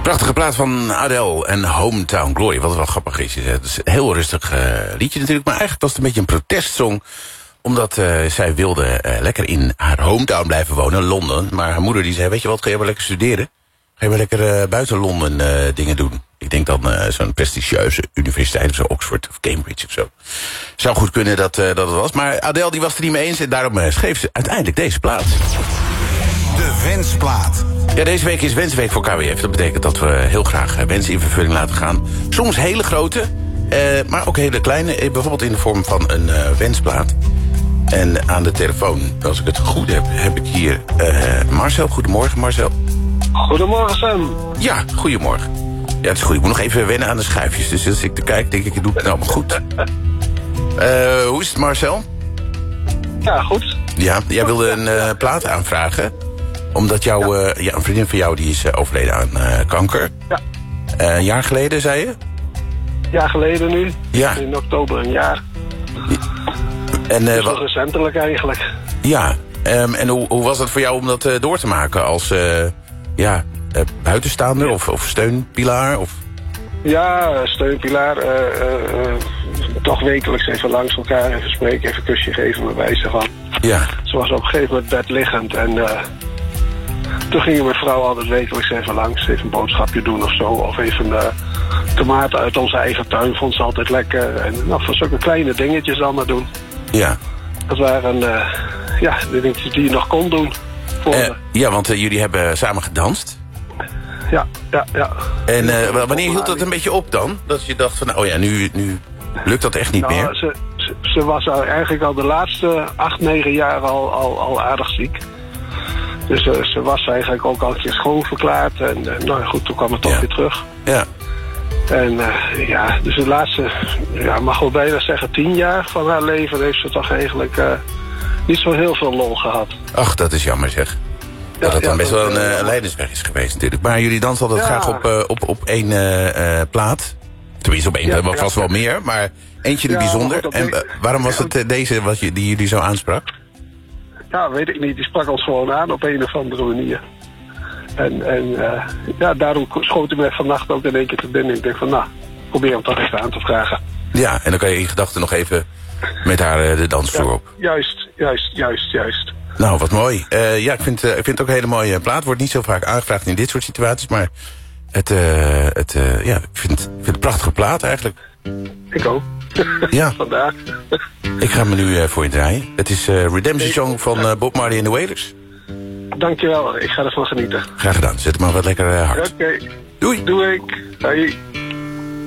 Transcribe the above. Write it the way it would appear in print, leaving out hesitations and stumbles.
Prachtige plaat van Adele en Hometown Glory. Wat wel grappig is. Het is een heel rustig liedje natuurlijk. Maar eigenlijk was het een beetje een protestsong. Omdat zij wilde lekker in haar hometown blijven wonen, Londen. Maar haar moeder die zei, weet je wat, ga je maar lekker studeren? Ga je maar lekker buiten Londen dingen doen? Ik denk dan zo'n prestigieuze universiteit of zo, Oxford of Cambridge of zo. Zou goed kunnen dat het was. Maar Adele die was het er niet mee eens en daarom schreef ze uiteindelijk deze plaat. De wensplaat. Ja, deze week is Wensweek voor KWF. Dat betekent dat we heel graag wensen in vervulling laten gaan. Soms hele grote, maar ook hele kleine. Bijvoorbeeld in de vorm van een wensplaat. En aan de telefoon, als ik het goed heb, heb ik hier Marcel. Goedemorgen, Marcel. Goedemorgen, Sam. Ja, goedemorgen. Ja, het is goed. Ik moet nog even wennen aan de schuifjes. Dus als ik te kijken, denk ik doe het nou maar goed. Hoe is het, Marcel? Ja, goed. Ja, jij wilde een plaat aanvragen. Omdat een vriendin van jou die is overleden aan kanker. Ja. Een jaar geleden, zei je? Een jaar geleden nu. Ja. In oktober een jaar. En, dus wel recentelijk eigenlijk. Ja. En hoe was het voor jou om dat door te maken als buitenstaander of steunpilaar? Of? Ja, steunpilaar. Toch wekelijks even langs elkaar even spreken, even een kusje geven, maar wijzen van. Ja. Ze was op een gegeven moment bedliggend en toen gingen mijn vrouw altijd wekelijks even langs, even een boodschapje doen of zo. Of even tomaten uit onze eigen tuin, vond ze altijd lekker. En voor zulke kleine dingetjes allemaal doen. Ja. Dat waren de dingetjes die je nog kon doen. Ja, want jullie hebben samen gedanst. Ja. En wanneer hield dat een beetje op dan? Dat je dacht van, oh ja, nu lukt dat echt niet meer? Ze was eigenlijk al de laatste 8-9 jaar al aardig ziek. Dus ze was eigenlijk ook al een keer schoonverklaard. En goed, toen kwam het toch weer terug. Ja. En dus de laatste, mag wel bijna zeggen 10 jaar van haar leven heeft ze toch eigenlijk niet zo heel veel lol gehad. Ach, dat is jammer zeg. Dat het dan best wel een lijdensweg is geweest natuurlijk. Maar jullie dansen altijd graag op één plaat. Tenminste op één, er was vast wel meer, maar eentje in het bijzonder. Goed, en waarom was het deze die jullie zo aansprak? Ja, weet ik niet. Die sprak ons gewoon aan op een of andere manier. En daarom schoot hij me vannacht ook in één keer te binnen. Ik denk van, probeer hem toch even aan te vragen. Ja, en dan kan je in gedachten nog even met haar de dansvloer op. Juist. Nou, wat mooi. Ik vind het ook een hele mooie plaat. Wordt niet zo vaak aangevraagd in dit soort situaties, maar ik vind het een prachtige plaat eigenlijk. Ik ook. Ja. Vandaag. Ik ga me nu voor je draaien. Het is Redemption Song van Bob Marley en the Wailers. Dankjewel, ik ga ervan genieten. Graag gedaan. Zet hem maar wat lekker hard. Oké. Doei. Doei. Hoi.